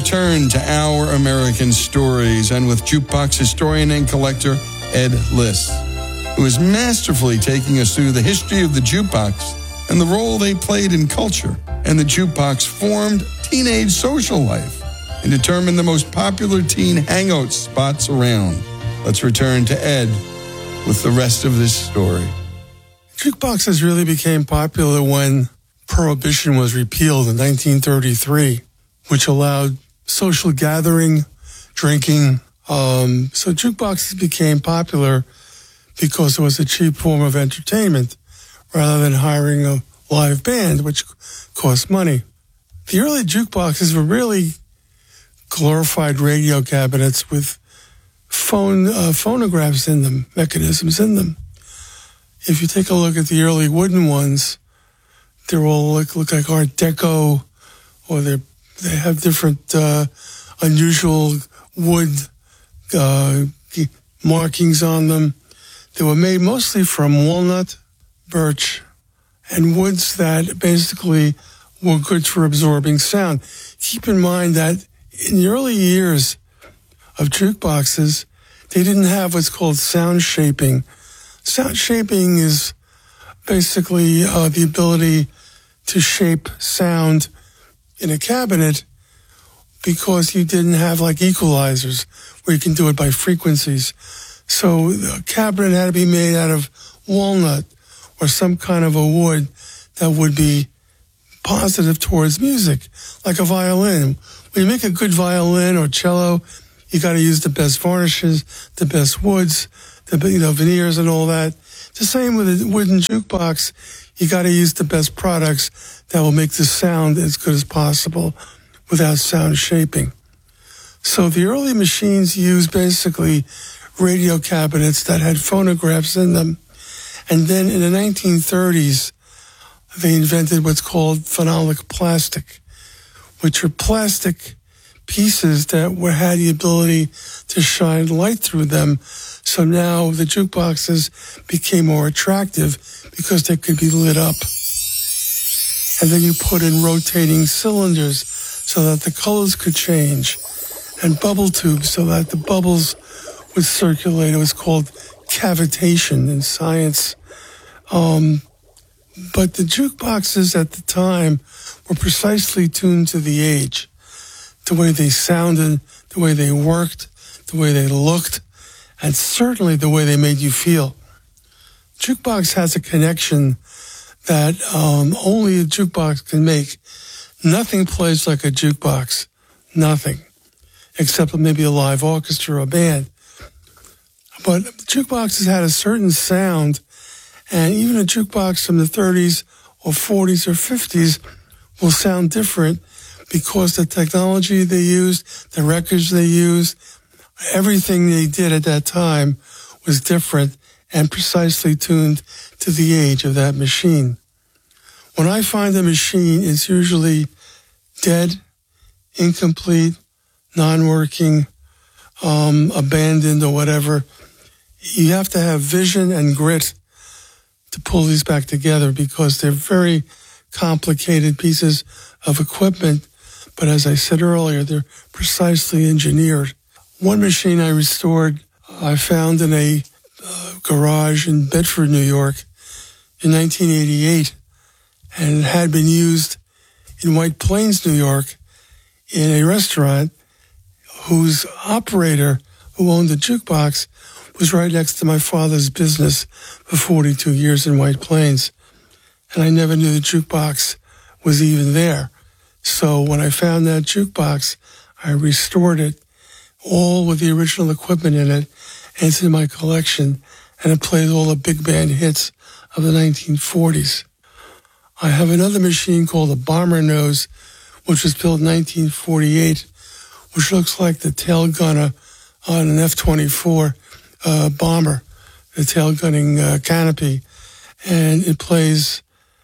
return to Our American Stories, and with jukebox historian and collector Ed Liss, who is masterfully taking us through the history of the jukebox and the role they played in culture and the jukebox formed teenage social life and determined the most popular teen hangout spots around. Let's return to Ed with the rest of this story. Jukeboxes really became popular when Prohibition was repealed in 1933, which allowed social gathering, drinking. So jukeboxes became popular because it was a cheap form of entertainment rather than hiring a live band, which cost money. The early jukeboxes were really glorified radio cabinets with phonographs in them, mechanisms in them. If you take a look at the early wooden ones, they're all look like Art Deco, or they have different unusual wood markings on them. They were made mostly from walnut, birch, and woods that basically were good for absorbing sound. Keep in mind that in the early years of jukeboxes, they didn't have what's called sound shaping. Sound shaping is basically the ability to shape sound in a cabinet because you didn't have like equalizers where you can do it by frequencies. So the cabinet had to be made out of walnut or some kind of a wood that would be positive towards music, like a violin. When you make a good violin or cello, you got to use the best varnishes, the best woods, the veneers and all that. The same with a wooden jukebox. You got to use the best products that will make the sound as good as possible without sound shaping. So the early machines used basically radio cabinets that had phonographs in them. And then in the 1930s, they invented what's called phenolic plastic, which are plastic pieces that had the ability to shine light through them. So now the jukeboxes became more attractive because they could be lit up. And then you put in rotating cylinders so that the colors could change, and bubble tubes so that the bubbles would circulate. It was called cavitation in science. But the jukeboxes at the time were precisely tuned to the age, the way they sounded, the way they worked, the way they looked, and certainly the way they made you feel. Jukebox has a connection that only a jukebox can make. Nothing plays like a jukebox. Nothing. Except maybe a live orchestra or a band. But jukeboxes had a certain sound, and even a jukebox from the 30s or 40s or 50s will sound different because the technology they used, the records they used, everything they did at that time was different and precisely tuned to the age of that machine. When I find a machine, it's usually dead, incomplete, non-working, abandoned or whatever. You have to have vision and grit to pull these back together because they're very complicated pieces of equipment. But as I said earlier, they're precisely engineered. One machine I restored, I found in a garage in Bedford, New York in 1988, and it had been used in White Plains, New York, in a restaurant whose operator, who owned the jukebox, was right next to my father's business for 42 years in White Plains. And I never knew the jukebox was even there. So when I found that jukebox, I restored it, all with the original equipment in it, into my collection, and it played all the big band hits of the 1940s. I have another machine called a Bomber Nose, which was built in 1948, which looks like the tail gunner on an F-24 bomber, the tail gunning canopy. And it plays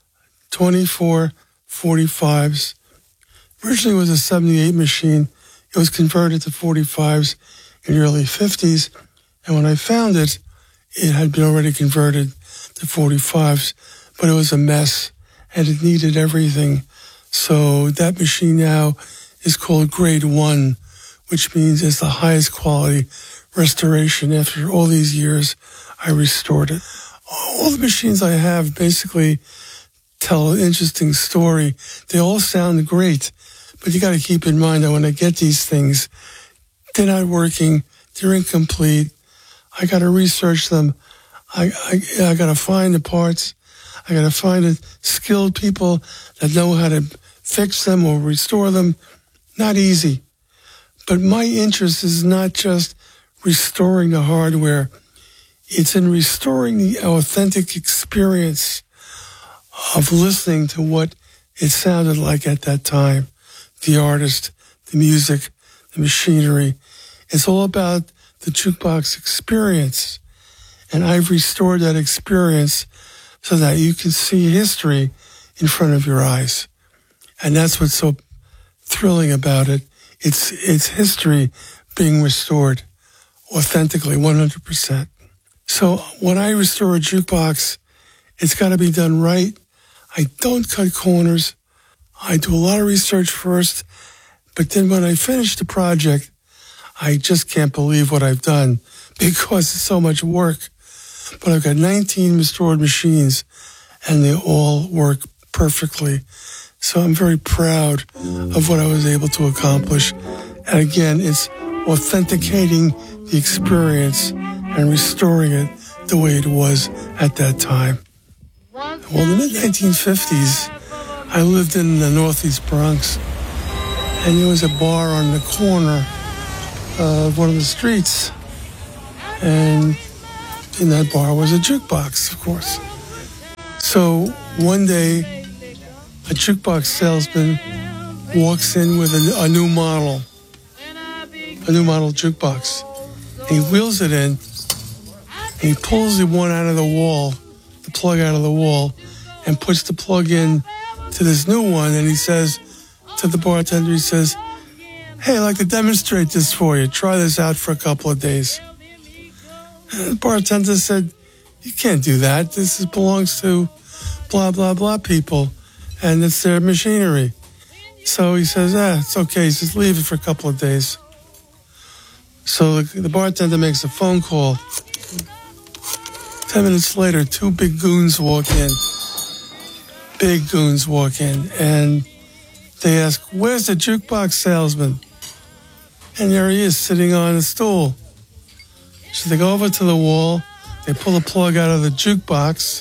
24 45s. Originally it was a 78 machine. It was converted to 45s in the early 50s. And when I found it, it had been already converted to 45s, but it was a mess and it needed everything. So that machine now is called Grade 1, which means it's the highest quality restoration. After all these years, I restored it. All the machines I have basically tell an interesting story. They all sound great, but you got to keep in mind that when I get these things, they're not working, they're incomplete. I got to research them. I got to find the parts. I got to find the skilled people that know how to fix them or restore them. Not easy. But my interest is not just restoring the hardware. It's in restoring the authentic experience of listening to what it sounded like at that time. The artist, the music, the machinery. It's all about the jukebox experience. And I've restored that experience so that you can see history in front of your eyes. And that's what's so thrilling about it. It's history being restored authentically, 100%. So when I restore a jukebox, it's got to be done right. I don't cut corners. I do a lot of research first, but then when I finish the project, I just can't believe what I've done because it's so much work. But I've got 19 restored machines, and they all work perfectly. So I'm very proud of what I was able to accomplish. And again, it's authenticating the experience and restoring it the way it was at that time. Well, in the mid-1950s, I lived in the Northeast Bronx, and there was a bar on the corner of one of the streets, and in that bar was a jukebox, of course. So one day, a jukebox salesman walks in with a new model jukebox. And he wheels it in, and he pulls the one out of the wall, the plug out of the wall, and puts the plug in to this new one. And he says to the bartender, he says, "Hey, I'd like to demonstrate this for you. Try this out for a couple of days." And the bartender said, "You can't do that. This belongs to blah, blah, blah people, and it's their machinery." So he says, "It's okay." He says, "Leave it for a couple of days." So the bartender makes a phone call. 10 minutes later, two big goons walk in. And they ask, "Where's the jukebox salesman?" And there he is, sitting on a stool. So they go over to the wall. They pull the plug out of the jukebox.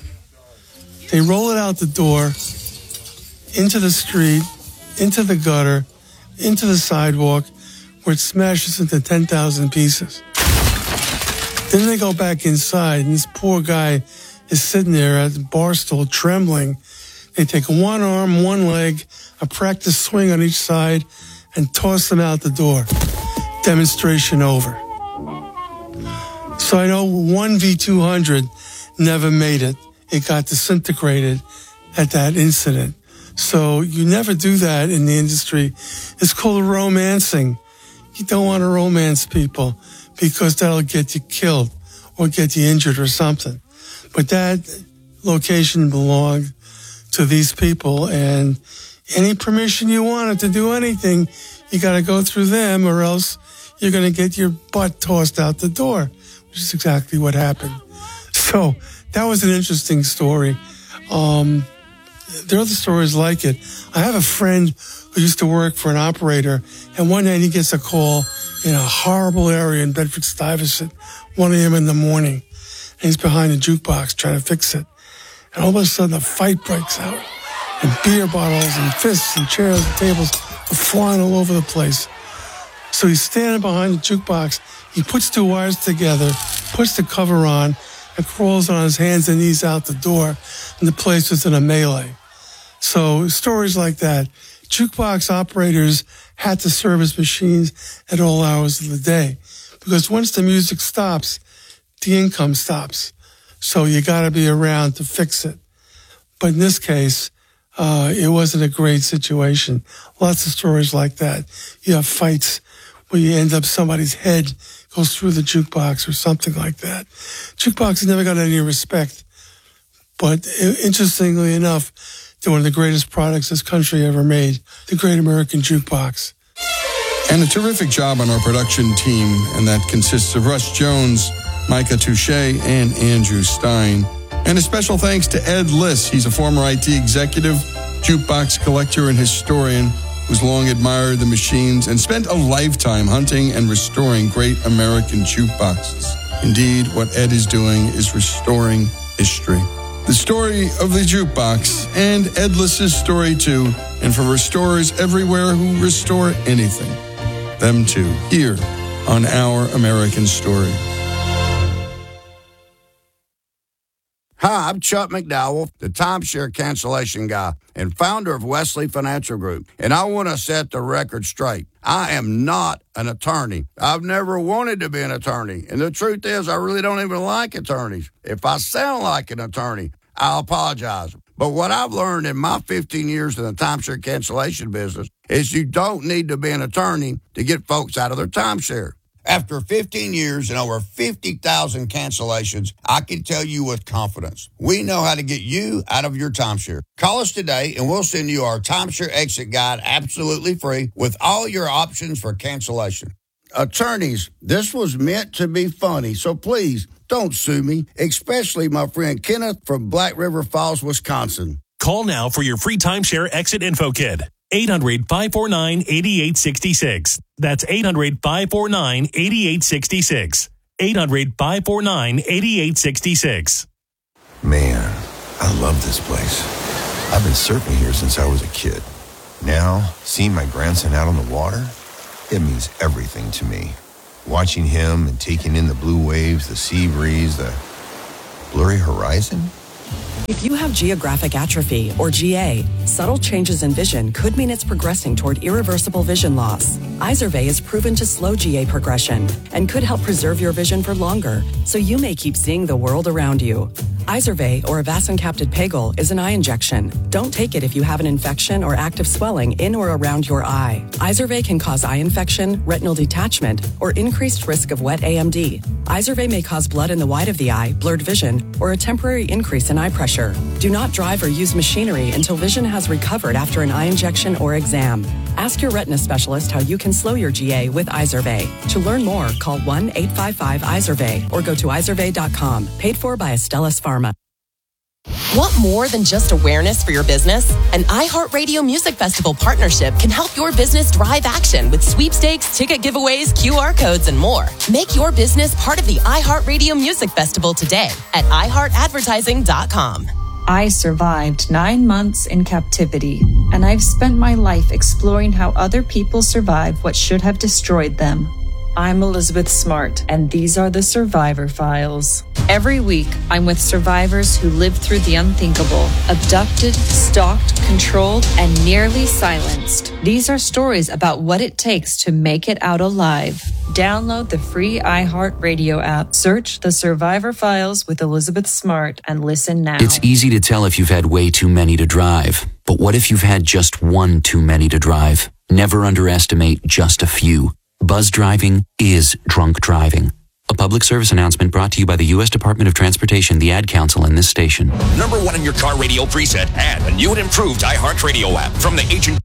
They roll it out the door, into the street, into the gutter, into the sidewalk, where it smashes into 10,000 pieces. Then they go back inside, and this poor guy is sitting there at the bar stool, trembling. They take one arm, one leg, a practice swing on each side, and toss them out the door. Demonstration over. So I know one V200 never made it. It got disintegrated at that incident. So you never do that in the industry. It's called romancing. You don't want to romance people because that'll get you killed or get you injured or something. But that location belonged to these people, and any permission you wanted to do anything, you got to go through them, or else you're going to get your butt tossed out the door, which is exactly what happened. So that was an interesting story. There are other stories like it. I have a friend who used to work for an operator, and one night he gets a call in a horrible area in Bedford-Stuyvesant, 1 a.m. in the morning, and he's behind a jukebox trying to fix it. And all of a sudden, a fight breaks out, and beer bottles and fists and chairs and tables are flying all over the place. So he's standing behind the jukebox. He puts two wires together, puts the cover on, and crawls on his hands and knees out the door, and the place was in a melee. So stories like that. Jukebox operators had to service machines at all hours of the day, because once the music stops, the income stops. So you got to be around to fix it. But in this case, it wasn't a great situation. Lots of stories like that. You have fights where you end up somebody's head goes through the jukebox or something like that. Jukebox never got any respect. But interestingly enough, to one of the greatest products this country ever made, the Great American Jukebox. And a terrific job on our production team, and that consists of Russ Jones, Micah Touche, and Andrew Stein. And a special thanks to Ed Liss. He's a former IT executive, jukebox collector, and historian who's long admired the machines and spent a lifetime hunting and restoring great American jukeboxes. Indeed, what Ed is doing is restoring history. The story of the jukebox, and Ed Liss's story too, and for restorers everywhere who restore anything. Them too, here on Our American Story. Hi, I'm Chuck McDowell, the timeshare cancellation guy and founder of Wesley Financial Group. And I want to set the record straight. I am not an attorney. I've never wanted to be an attorney. And the truth is, I really don't even like attorneys. If I sound like an attorney, I'll apologize. But what I've learned in my 15 years in the timeshare cancellation business is you don't need to be an attorney to get folks out of their timeshare. After 15 years and over 50,000 cancellations, I can tell you with confidence, we know how to get you out of your timeshare. Call us today and we'll send you our timeshare exit guide absolutely free with all your options for cancellation. Attorneys, this was meant to be funny, so please don't sue me, especially my friend Kenneth from Black River Falls, Wisconsin. Call now for your free timeshare exit info kit. 800-549-8866. That's 800-549-8866. 800-549-8866. Man, I love this place. I've been surfing here since I was a kid. Now, seeing my grandson out on the water, it means everything to me. Watching him and taking in the blue waves, the sea breeze, the blurry horizon. If you have geographic atrophy, or GA, subtle changes in vision could mean it's progressing toward irreversible vision loss. Izervay is proven to slow GA progression and could help preserve your vision for longer, so you may keep seeing the world around you. Izervay, or avacincaptad pegol, is an eye injection. Don't take it if you have an infection or active swelling in or around your eye. Izervay can cause eye infection, retinal detachment, or increased risk of wet AMD. Izervay may cause blood in the white of the eye, blurred vision, or a temporary increase in eye pressure. Do not drive or use machinery until vision has recovered after an eye injection or exam. Ask your retina specialist how you can slow your GA with Izervay. To learn more, call 1-855-IZERVAY or go to izervay.com. Paid for by Astellas Pharma. Want more than just awareness for your business? An iHeartRadio Music Festival partnership can help your business drive action with sweepstakes, ticket giveaways, QR codes, and more. Make your business part of the iHeartRadio Music Festival today at iHeartAdvertising.com. I survived 9 months in captivity, and I've spent my life exploring how other people survive what should have destroyed them. I'm Elizabeth Smart, and these are the Survivor Files. Every week, I'm with survivors who lived through the unthinkable, abducted, stalked, controlled, and nearly silenced. These are stories about what it takes to make it out alive. Download the free iHeartRadio app, search The Survivor Files with Elizabeth Smart, and listen now. It's easy to tell if you've had way too many to drive. But what if you've had just one too many to drive? Never underestimate just a few. Buzz driving is drunk driving. A public service announcement brought to you by the U.S. Department of Transportation, the Ad Council, and this station. Number one in your car radio preset and a new and improved iHeartRadio app from the agent.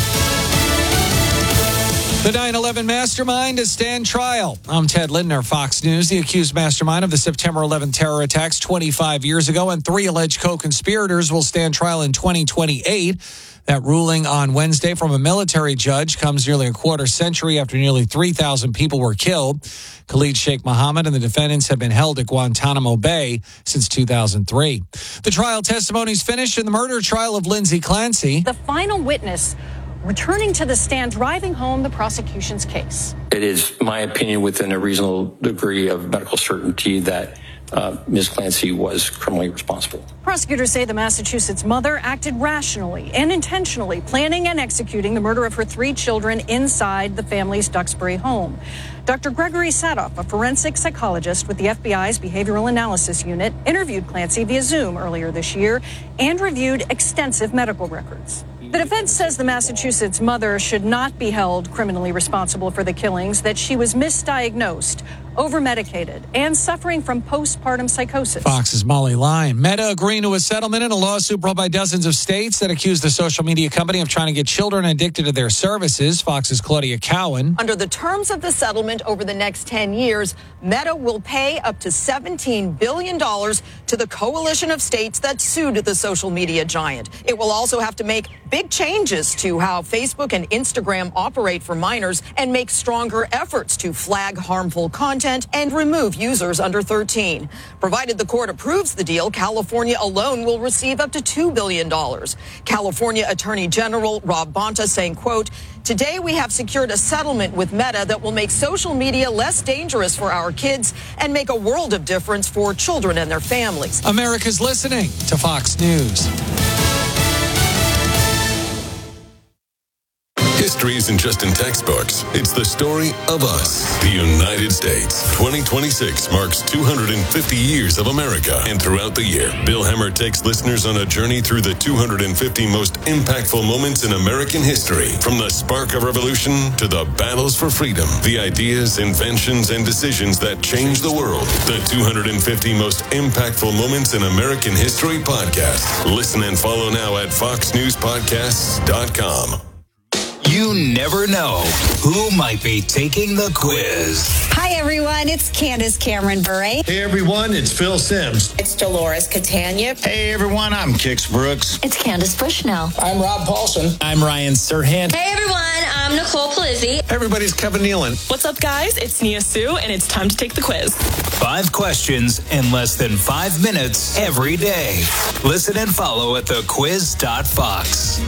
The 9/11 mastermind is stand trial. I'm Ted Lindner, Fox News. The accused mastermind of the September 11th terror attacks 25 years ago and 3 alleged co-conspirators will stand trial in 2028. That ruling on Wednesday from a military judge comes nearly a quarter century after nearly 3,000 people were killed. Khalid Sheikh Mohammed and the defendants have been held at Guantanamo Bay since 2003. The trial testimonies finished in the murder trial of Lindsay Clancy. The final witness returning to the stand, driving home the prosecution's case. It is my opinion within a reasonable degree of medical certainty that Ms. Clancy was criminally responsible. Prosecutors say the Massachusetts mother acted rationally and intentionally, planning and executing the murder of her 3 children inside the family's Duxbury home. Dr. Gregory Sadoff, a forensic psychologist with the FBI's Behavioral Analysis Unit, interviewed Clancy via Zoom earlier this year and reviewed extensive medical records. The defense says the Massachusetts mother should not be held criminally responsible for the killings, that she was misdiagnosed, over-medicated, and suffering from postpartum psychosis. Fox's Molly Lyon. Meta agreeing to a settlement in a lawsuit brought by dozens of states that accused the social media company of trying to get children addicted to their services. Fox's Claudia Cowan. Under the terms of the settlement over the next 10 years, Meta will pay up to $17 billion to the coalition of states that sued the social media giant. It will also have to make big changes to how Facebook and Instagram operate for minors and make stronger efforts to flag harmful content and remove users under 13. Provided the court approves the deal, California alone will receive up to $2 billion. California Attorney General Rob Bonta saying, quote, "Today we have secured a settlement with Meta that will make social media less dangerous for our kids and make a world of difference for children and their families." America's listening to Fox News. History isn't just in textbooks. It's the story of us, the United States. 2026 marks 250 years of America. And throughout the year, Bill Hemmer takes listeners on a journey through the 250 most impactful moments in American history. From the spark of revolution to the battles for freedom, the ideas, inventions, and decisions that changed the world. The 250 most impactful moments in American history podcast. Listen and follow now at foxnewspodcasts.com. You never know who might be taking the quiz. Hi, everyone. It's Candace Cameron Bure. Hey, everyone. It's Phil Sims. It's Dolores Catania. Hey, everyone. I'm Kix Brooks. It's Candace Bushnell. I'm Rob Paulson. I'm Ryan Serhant. Hey, everyone. I'm Nicole Palizzi. Everybody's Kevin Nealon. What's up, guys? It's Nia Sue, and it's time to take the quiz. 5 questions in less than 5 minutes every day. Listen and follow at thequiz.fox.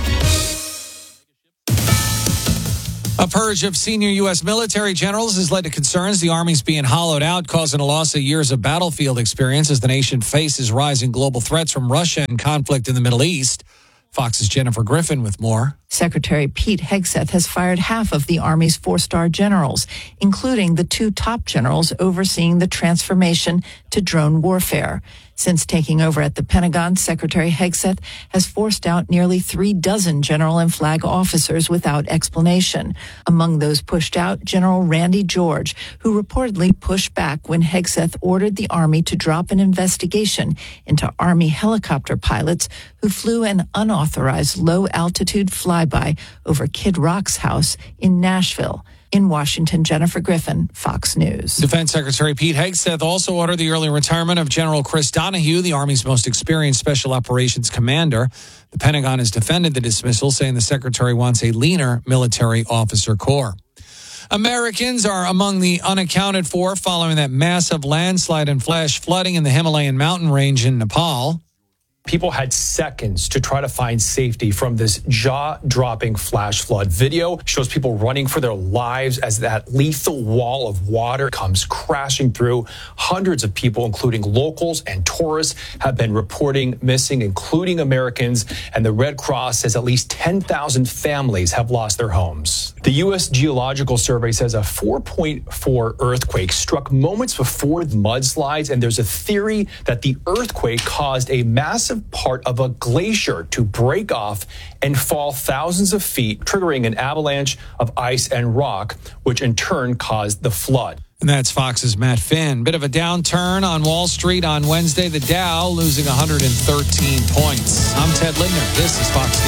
A purge of senior U.S. military generals has led to concerns the Army's being hollowed out, causing a loss of years of battlefield experience as the nation faces rising global threats from Russia and conflict in the Middle East. Fox's Jennifer Griffin with more. Secretary Pete Hegseth has fired half of the Army's 4-star generals, including the 2 top generals overseeing the transformation to drone warfare. Since taking over at the Pentagon, Secretary Hegseth has forced out nearly 36 general and flag officers without explanation. Among those pushed out, General Randy George, who reportedly pushed back when Hegseth ordered the Army to drop an investigation into Army helicopter pilots who flew an unauthorized low-altitude flyby over Kid Rock's house in Nashville. In Washington, Jennifer Griffin, Fox News. Defense Secretary Pete Hegseth also ordered the early retirement of General Chris Donahue, the Army's most experienced special operations commander. The Pentagon has defended the dismissal, saying the secretary wants a leaner military officer corps. Americans are among the unaccounted for following that massive landslide and flash flooding in the Himalayan mountain range in Nepal. People had seconds to try to find safety from this jaw-dropping flash flood. Video shows people running for their lives as that lethal wall of water comes crashing through. Hundreds of people, including locals and tourists, have been reporting missing, including Americans. And the Red Cross says at least 10,000 families have lost their homes. The U.S. Geological Survey says a 4.4 earthquake struck moments before the mudslides. And there's a theory that the earthquake caused a massive part of a glacier to break off and fall thousands of feet, triggering an avalanche of ice and rock, which in turn caused the flood. And that's Fox's Matt Finn. Bit of a downturn on Wall Street on Wednesday. The Dow losing 113 points. I'm Ted Lindner. This is Fox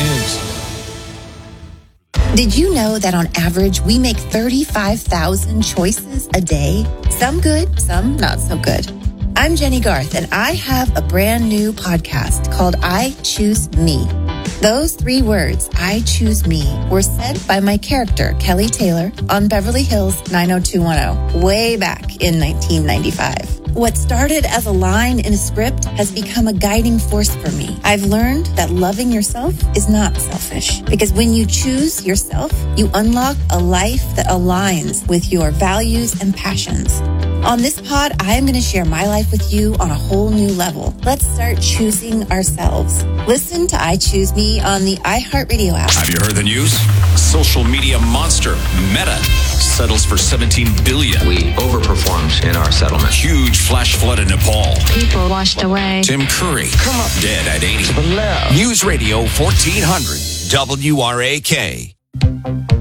News. Did you know that on average, we make 35,000 choices a day? Some good, some not so good. I'm Jenny Garth, and I have a brand new podcast called I Choose Me. Those 3 words, I choose me, were said by my character, Kelly Taylor, on Beverly Hills 90210, way back in 1995. What started as a line in a script has become a guiding force for me. I've learned that loving yourself is not selfish, because when you choose yourself, you unlock a life that aligns with your values and passions. On this pod, I am going to share my life with you on a whole new level. Let's start choosing ourselves. Listen to I Choose Me on the iHeartRadio app. Have you heard the news? Social media monster Meta settles for $17 billion. We overperformed in our settlement. Huge flash flood in Nepal. People washed away. Tim Curry dead at 80. News Radio 1400 WRAK.